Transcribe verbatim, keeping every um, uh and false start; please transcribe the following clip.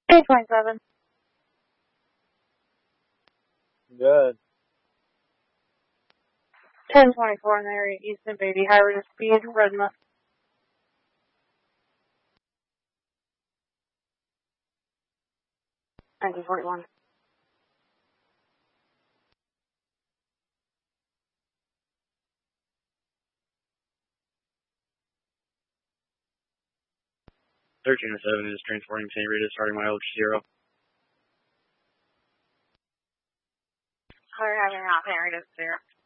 eight twenty-seven. Good. ten twenty-four in the area, Easton Beatty, high rate of speed, Redmond. nineteen forty-one. thirteen oh seven is transporting Saint Rita, starting mileage zero. Higher having out, Saint Rita, zero.